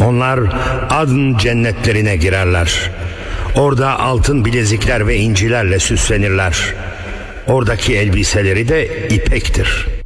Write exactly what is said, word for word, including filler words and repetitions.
Onlar Adn cennetlerine girerler. Orada altın bilezikler ve incilerle süslenirler. Oradaki elbiseleri de ipektir.